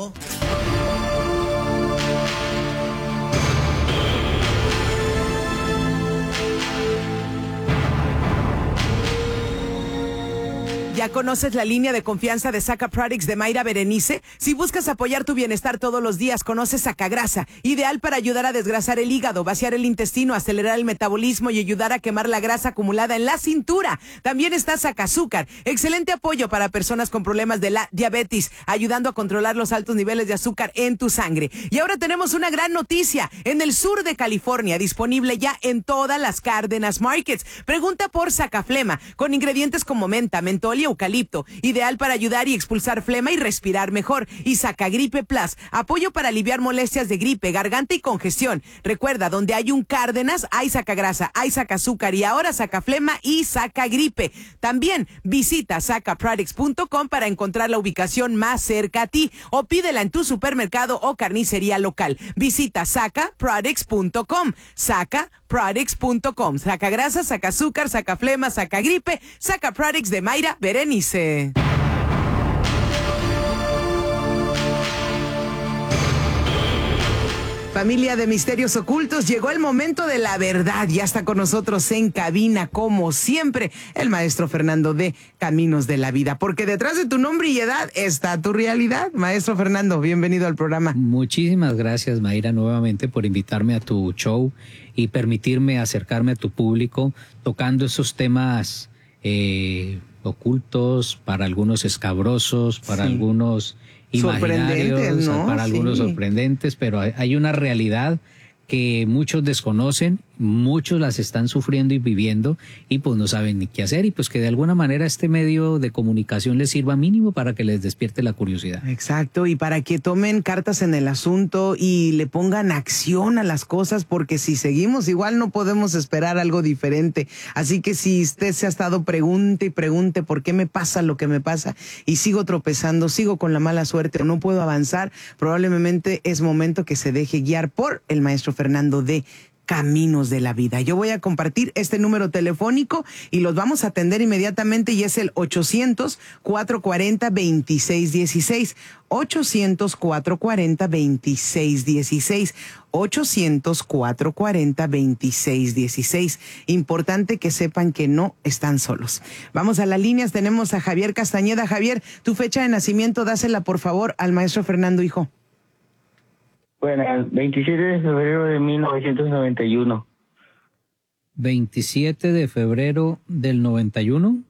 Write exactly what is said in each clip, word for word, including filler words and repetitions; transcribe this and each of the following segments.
Bravo. ¿Ya conoces la línea de confianza de Saca Products de Mayra Berenice? Si buscas apoyar tu bienestar todos los días, conoce Sacagrasa, ideal para ayudar a desgrasar el hígado, vaciar el intestino, acelerar el metabolismo y ayudar a quemar la grasa acumulada en la cintura. También está Sacazúcar, excelente apoyo para personas con problemas de la diabetes, ayudando a controlar los altos niveles de azúcar en tu sangre. Y ahora tenemos una gran noticia, en el sur de California, disponible ya en todas las Cárdenas Markets. Pregunta por Sacaflema, con ingredientes como menta, mentol y eucalipto, ideal para ayudar y expulsar flema y respirar mejor. Y Sacagripe Plus, apoyo para aliviar molestias de gripe, garganta y congestión. Recuerda, donde hay un Cárdenas, hay Sacagrasa, hay Sacazúcar y ahora Sacaflema y Sacagripe. También visita saca products punto com para encontrar la ubicación más cerca a ti o pídela en tu supermercado o carnicería local. Visita saca products punto com. saca products punto com. Sacagrasa, Sacazúcar, Sacaflema, Sacagripe, Saca Products de Mayra Berenice. Familia de Misterios Ocultos, llegó el momento de la verdad. Ya está con nosotros en cabina, como siempre, el maestro Fernando de Caminos de la Vida. Porque detrás de tu nombre y edad está tu realidad. Maestro Fernando, bienvenido al programa. Muchísimas gracias, Mayra, nuevamente por invitarme a tu show y permitirme acercarme a tu público tocando esos temas eh, ocultos, para algunos escabrosos, para sí. algunos imaginarios, ¿no? Para sí. algunos sorprendentes, pero hay, hay una realidad que muchos desconocen, muchos las están sufriendo y viviendo y pues no saben ni qué hacer, y pues que de alguna manera este medio de comunicación les sirva mínimo para que les despierte la curiosidad. Exacto, y para que tomen cartas en el asunto y le pongan acción a las cosas, porque si seguimos igual no podemos esperar algo diferente. Así que si usted se ha estado pregunte y pregunte por qué me pasa lo que me pasa y sigo tropezando, sigo con la mala suerte o no puedo avanzar, probablemente es momento que se deje guiar por el maestro Fernando de Caminos de la Vida. Yo voy a compartir este número telefónico y los vamos a atender inmediatamente, y es el ochocientos, cuatrocientos cuarenta, veintiséis dieciséis. ochocientos, cuatrocientos cuarenta, veintiséis dieciséis. ochocientos, cuatrocientos cuarenta, veintiséis dieciséis. Importante que sepan que no están solos. Vamos a las líneas, tenemos a Javier Castañeda. Javier, tu fecha de nacimiento, dásela por favor al maestro Fernando, hijo. Bueno, el veintisiete de febrero de mil novecientos noventa y uno. veintisiete de febrero del noventa y uno.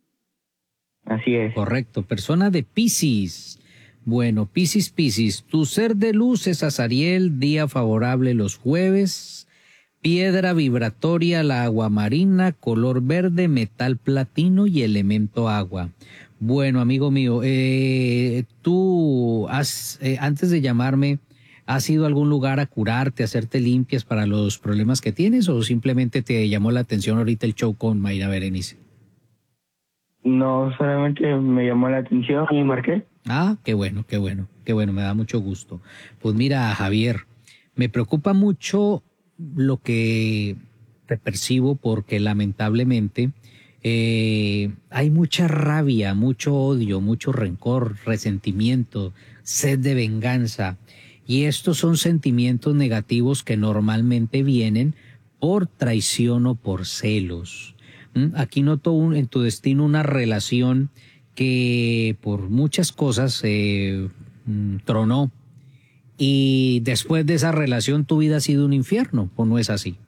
Así es. Correcto. Persona de Piscis. Bueno, Piscis, Piscis. Tu ser de luz es Azariel, día favorable los jueves. Piedra vibratoria, la agua marina, color verde, metal platino y elemento agua. Bueno, amigo mío, eh, tú has, eh, antes de llamarme, ¿has ido a algún lugar a curarte, a hacerte limpias para los problemas que tienes, o simplemente te llamó la atención ahorita el show con Mayra Berenice? No, solamente me llamó la atención y marqué. Ah, qué bueno, qué bueno, qué bueno, me da mucho gusto. Pues mira, Javier, me preocupa mucho lo que te percibo, porque lamentablemente eh, hay mucha rabia, mucho odio, mucho rencor, resentimiento, sed de venganza. Y estos son sentimientos negativos que normalmente vienen por traición o por celos. ¿Mm? Aquí noto un, en tu destino una relación que por muchas cosas eh, tronó, y después de esa relación tu vida ha sido un infierno, ¿o no es así?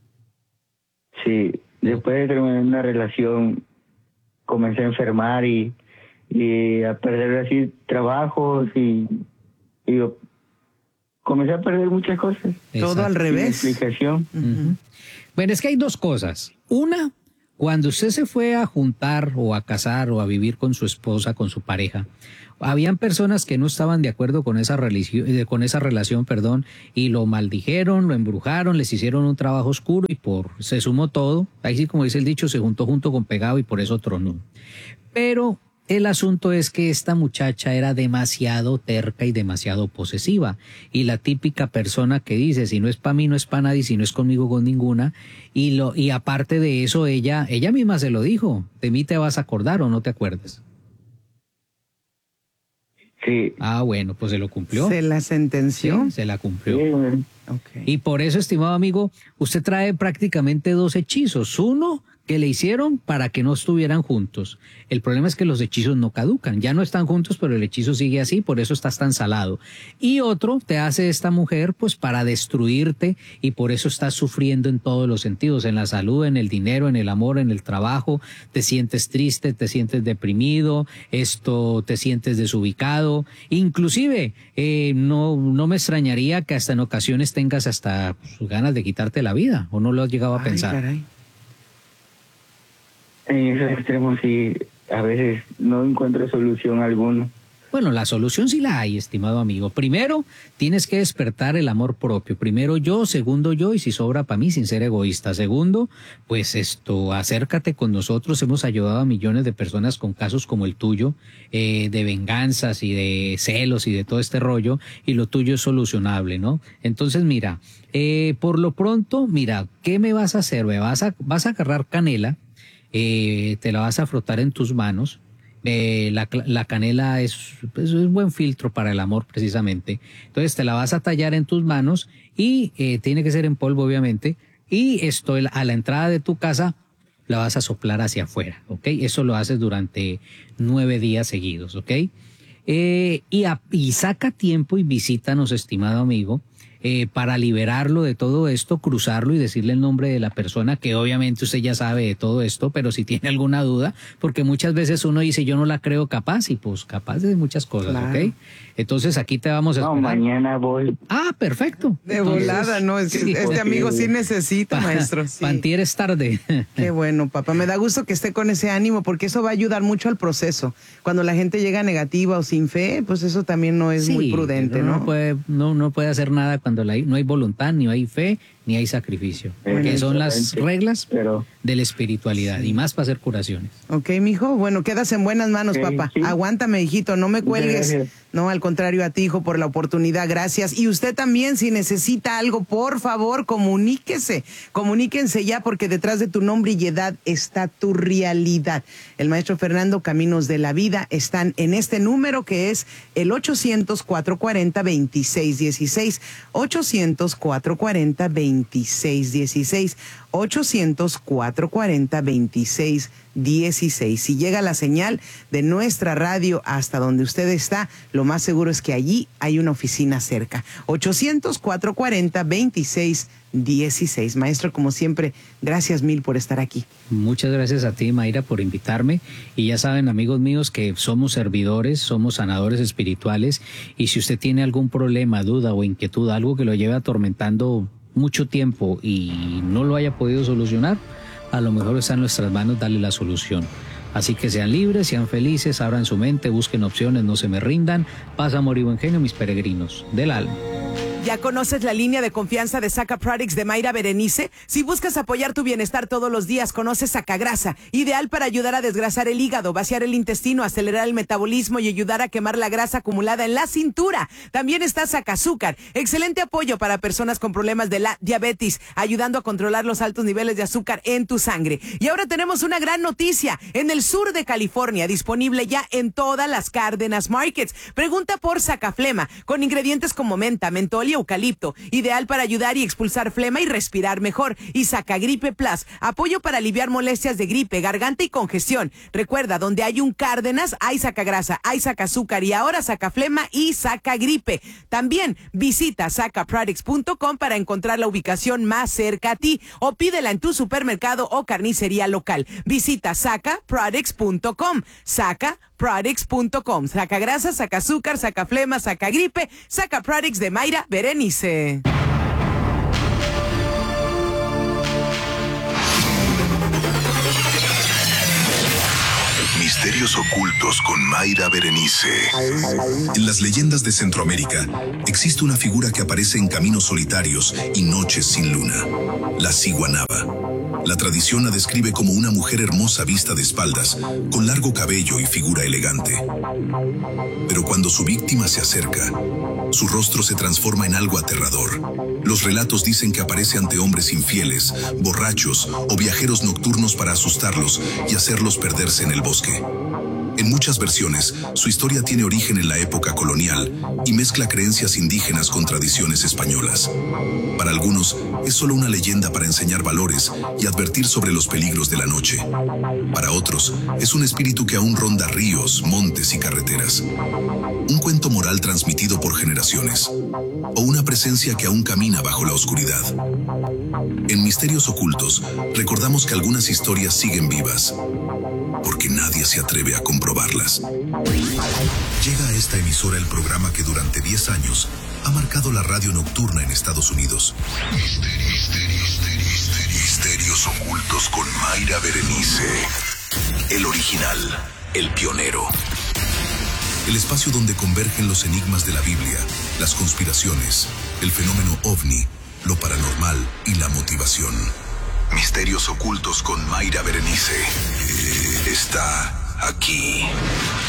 Sí, después de terminar una relación comencé a enfermar y, y a perder así trabajos y... y comencé a perder muchas cosas. Exacto. Todo al revés. Sin explicación. Uh-huh. Bueno, es que hay dos cosas. Una, cuando usted se fue a juntar o a casar o a vivir con su esposa, con su pareja, habían personas que no estaban de acuerdo con esa religión, con esa relación, perdón, y lo maldijeron, lo embrujaron, les hicieron un trabajo oscuro y por se sumó todo. Ahí sí, como dice el dicho, se juntó junto con pegado y por eso tronó. Pero el asunto es que esta muchacha era demasiado terca y demasiado posesiva, y la típica persona que dice, si no es para mí, no es para nadie, si no es conmigo, con ninguna, y lo y aparte de eso, ella ella misma se lo dijo, de mí te vas a acordar o no te acuerdas. Sí. Ah, bueno, pues se lo cumplió. ¿Se la sentenció? Sí, se la cumplió. Sí, güey. Okay. Y por eso, estimado amigo, usted trae prácticamente dos hechizos. Uno que le hicieron para que no estuvieran juntos. El problema es que los hechizos no caducan. Ya no están juntos, pero el hechizo sigue así, por eso estás tan salado. Y otro te hace esta mujer pues para destruirte y por eso estás sufriendo en todos los sentidos, en la salud, en el dinero, en el amor, en el trabajo. Te sientes triste, te sientes deprimido, esto te sientes desubicado. Inclusive, eh, no, no me extrañaría que hasta en ocasiones tengas hasta pues, ganas de quitarte la vida, ¿o no lo has llegado a Ay, pensar? caray. En esos extremos sí, a veces no encuentro solución alguna. Bueno, la solución sí la hay, estimado amigo. Primero, tienes que despertar el amor propio. Primero yo, segundo yo, y si sobra para mí, sin ser egoísta. Segundo, pues esto, acércate con nosotros. Hemos ayudado a millones de personas con casos como el tuyo, eh, de venganzas y de celos y de todo este rollo, y lo tuyo es solucionable, ¿no? Entonces, mira, eh, por lo pronto, mira, ¿qué me vas a hacer? Me vas a, vas a agarrar canela, eh, te la vas a frotar en tus manos. Eh, la, la canela es, es un buen filtro para el amor precisamente. Entonces te la vas a tallar en tus manos y eh, tiene que ser en polvo obviamente, y esto a la entrada de tu casa la vas a soplar hacia afuera, ¿ok? Eso lo haces durante nueve días seguidos, ¿ok? Eh, y, a, y saca tiempo y visítanos, estimado amigo, Eh, para liberarlo de todo esto, cruzarlo y decirle el nombre de la persona, que obviamente usted ya sabe de todo esto, pero si tiene alguna duda, porque muchas veces uno dice yo no la creo capaz, y pues capaz de muchas cosas, claro. ¿Ok? Entonces aquí te vamos a esperar. No, mañana voy. Ah, perfecto. De Entonces, volada, ¿no? Es, sí, este amigo sí necesita, pa, maestro. Sí. Pantier es tarde. Qué bueno, papá. Me da gusto que esté con ese ánimo, porque eso va a ayudar mucho al proceso. Cuando la gente llega negativa o sin fe, pues eso también no es sí, muy prudente, ¿no? No puede, no, no puede hacer nada cuando la, no hay voluntad, ni hay fe, ni hay sacrificio. Porque bueno, son las reglas pero... de la espiritualidad, sí. Y más para hacer curaciones. Ok, mijo. Bueno, quedas en buenas manos, okay, papá. Sí. Aguántame, hijito, no me cuelgues. Gracias. No, al contrario, a ti, hijo, por la oportunidad. Gracias. Y usted también, si necesita algo, por favor, comuníquese. Comuníquense ya, porque detrás de tu nombre y edad está tu realidad. El maestro Fernando, Caminos de la Vida, están en este número que es el ochocientos, cuatrocientos cuarenta, veintiséis dieciséis. ochocientos, cuatrocientos cuarenta, veintiséis dieciséis. ochocientos, cuatrocientos cuarenta, veintiséis dieciséis. Si llega la señal de nuestra radio hasta donde usted está, lo más seguro es que allí hay una oficina cerca. ochocientos, cuatrocientos cuarenta, veintiséis dieciséis. Maestro, como siempre, gracias mil por estar aquí. Muchas gracias a ti, Mayra, por invitarme. Y ya saben, amigos míos, que somos servidores, somos sanadores espirituales. Y si usted tiene algún problema, duda o inquietud, algo que lo lleve atormentando mucho tiempo y no lo haya podido solucionar, a lo mejor está en nuestras manos darle la solución. Así que sean libres, sean felices, abran su mente, busquen opciones, no se me rindan. Paz, amor y buen genio, mis peregrinos del alma. ¿Ya conoces la línea de confianza de Saca Products de Mayra Berenice? Si buscas apoyar tu bienestar todos los días, conoce Sacagrasa, ideal para ayudar a desgrasar el hígado, vaciar el intestino, acelerar el metabolismo y ayudar a quemar la grasa acumulada en la cintura. También está Sacazúcar, excelente apoyo para personas con problemas de la diabetes, ayudando a controlar los altos niveles de azúcar en tu sangre. Y ahora tenemos una gran noticia, en el sur de California, disponible ya en todas las Cárdenas Markets. Pregunta por Sacaflema, con ingredientes como menta, mentol y eucalipto, ideal para ayudar y expulsar flema y respirar mejor. Y Sacagripe Plus, apoyo para aliviar molestias de gripe, garganta y congestión. Recuerda, donde hay un Cárdenas, hay Sacagrasa, hay Sacazúcar y ahora Sacaflema y Sacagripe. También visita saca products punto com para encontrar la ubicación más cerca a ti o pídela en tu supermercado o carnicería local. Visita saca products punto com. Saca products punto com. Sacagrasa, Sacazúcar, Sacaflema, Sacagripe, Saca Products de Mayra Berenice. Misterios ocultos con Mayra Berenice. En las leyendas de Centroamérica existe una figura que aparece en caminos solitarios y noches sin luna, la ciguanaba. La tradición la describe como una mujer hermosa vista de espaldas, con largo cabello y figura elegante. Pero cuando su víctima se acerca, su rostro se transforma en algo aterrador. Los relatos dicen que aparece ante hombres infieles, borrachos o viajeros nocturnos para asustarlos y hacerlos perderse en el bosque. En muchas versiones, su historia tiene origen en la época colonial y mezcla creencias indígenas con tradiciones españolas. Para algunos, es solo una leyenda para enseñar valores y advertir sobre los peligros de la noche. Para otros, es un espíritu que aún ronda ríos, montes y carreteras. Un cuento moral transmitido por generaciones. O una presencia que aún camina bajo la oscuridad. En Misterios Ocultos, recordamos que algunas historias siguen vivas, porque nadie se atreve a comprobarlas. Llega a esta emisora el programa que durante diez años ha marcado la radio nocturna en Estados Unidos. Misterios, misterios, misterios, misterios Ocultos con Mayra Berenice. El original, el pionero. El espacio donde convergen los enigmas de la Biblia, las conspiraciones, el fenómeno ovni, lo paranormal y la motivación. Misterios Ocultos con Mayra Berenice. Está aquí.